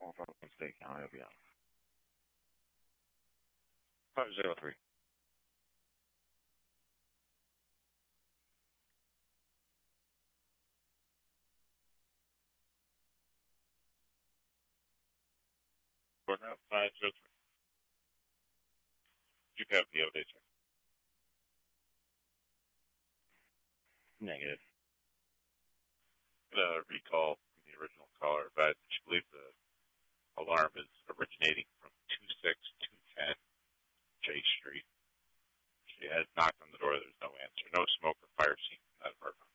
Off up in State County, I'll be honest. 503. We're now 503. You have the update, sir. Negative. Recall from the original caller, but she believes the alarm is originating from 26210 J Street. She had knocked on the door. There's no answer. No smoke or fire seen from that apartment.